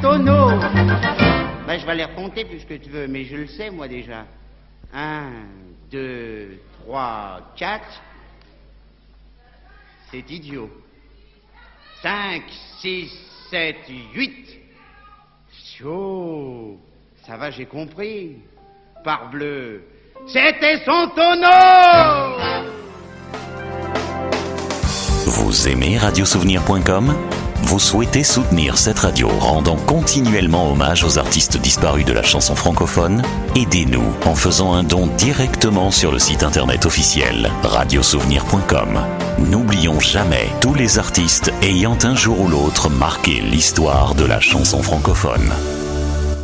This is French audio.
tonneau. Ben, je vais les recompter puisque tu veux, mais je le sais, moi, déjà. 1, 2, 3, 4. C'est idiot. 5, 6, 7, 8. Oh, ça va, j'ai compris. Parbleu, c'était son tonneau. Vous aimez radiosouvenir.com ? Vous souhaitez soutenir cette radio rendant continuellement hommage aux artistes disparus de la chanson francophone ? Aidez-nous en faisant un don directement sur le site internet officiel radiosouvenir.com. N'oublions jamais tous les artistes ayant un jour ou l'autre marqué l'histoire de la chanson francophone.